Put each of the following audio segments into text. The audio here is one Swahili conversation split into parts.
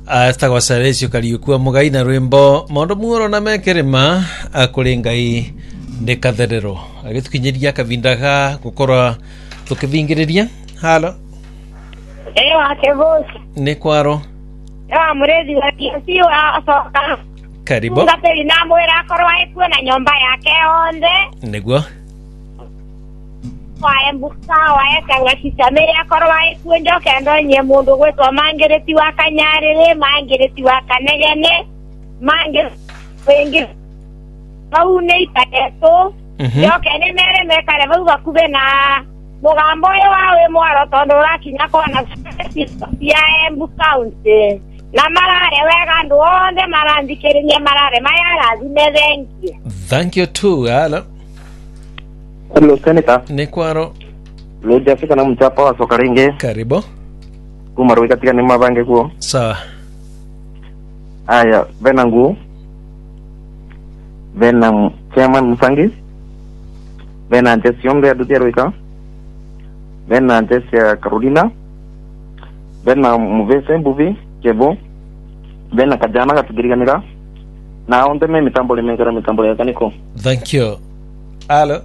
Hasta Guasarecio Kariukua Mugaina Rwimbo Mondo Muoro na mekerema akuri ngai ndekatherero agitukinyiria kavindaga gukora tukivingiriria halo ake vos ni kwaro murezi wa kiasi wa soka karibu ngateri na mwera korwa ikuwe na nyomba yake onde niguo wae mbuka wae kangashisa meya korwa ikuwe njoke ndonye mundu gwetwa mangireti wa kanyarire mangireti wa kanegene mangireti wengi au nei pateto njoke ne mere mekare vau bakube na mugambo wawe mwaro tondo rakinya kona ya Embu County na marare wega nduonde marandikiririe marare mayara zimerengi. Thank you too. Hello Senator ni kwaro Loja fika na mchapa wa Sokaringe karibu kumaruika tika ni mabange kuo sawa aya venangu venam chairman Musangi vena antesiombe adutia roika vena antesia Carolina vena muvese mbuvi kebo vena kajana katugiriganira na onde me mitambo limengera mitambo ya kaniko. Thank you. Hello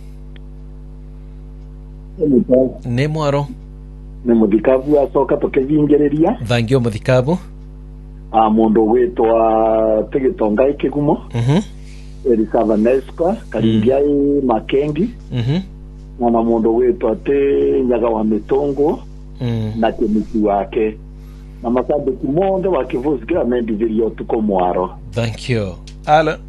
ni mwaro ni muthikabu asoka tukivingiriria. Thank you muthikabu. Mundu witwa Tigitonga ikigumo Elisa Vanesca Karingiai Makengi na mundu witwa Nyaga wa Mitongo na kimiti wake na masabiki monde wakivuzigira mendivirio tuko mwaro. Thank you. Hello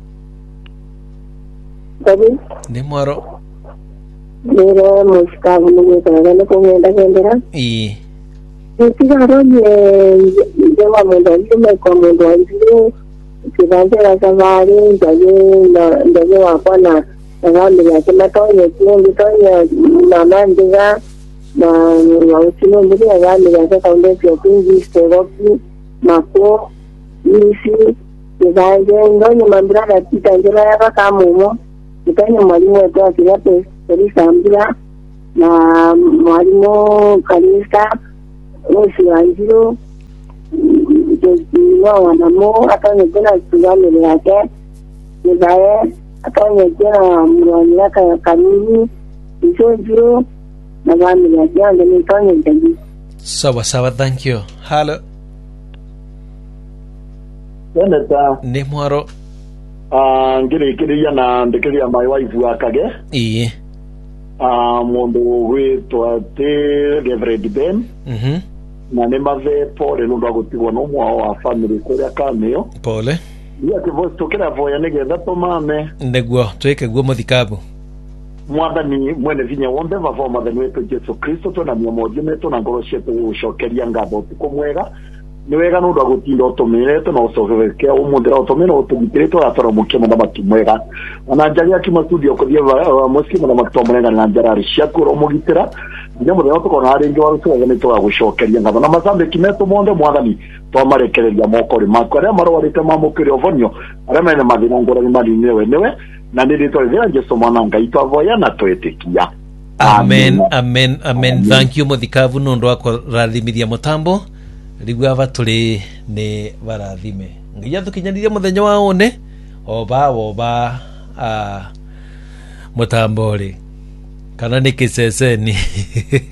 ni mwaro Mira muskabu ni kana kumenda kendera Tigaronye ndewa mundu ndime kwa mundu ndime kibanja safari ndaje wakona ngambi yake matoye kingi toye mama ndiga na wausino ndiri ngambi yake kaunde pia kingi steropi mako isi kibanja ndonye mambrada titanjira yaka kamumo kitanya mwalimu wetu akiwape Elisambia na mwalimu Kalista Osi Anjiro Jezino wanamo atanye tena studiani yake nibaye atanye tena mwalimu yake kamili Jezino na mwalimu yake ndio tanye tena sawa thank you. Hello Senator ni mwaro ngirikiria na ndikiria mai waifu akage mundu witwa Reverend Ben na ne mave pole lundu agutigwo no mwa wa family kuria kamio pole ya kivosi tokera voya nigetha tomame niguo twike guo muthikabu mwathani mwene vinya wonde vavo mwathani wetu Jesu Kristo tona miomoje netu na ngoro cietu gucokeria ngatho tuko mwega ni wega nundu agutinda utumirete na ucokeria umundira utumira utugitiritwo atoro mukimo na matu mwega ona njari akima studio kuthia muskimo na matu mwega na njari ciakuro mugitira ndio muthe tukona aringi wa rutuga ni twa gucokeria ngatho na masambe kimeto monde mwathani twamarekereria moko ri makore marwarite mamukire ovonio aramene mathina ngora ni mali niwe na ndito rira Jesu mwana ngai twavoya na twetikia. Amen. Thank you muthikabu nundu akurathimithia mutambo rigwa baturi ni barathime ngiya tukinyaniria muthenya wa one oba mutambo ri kana ni kiseseni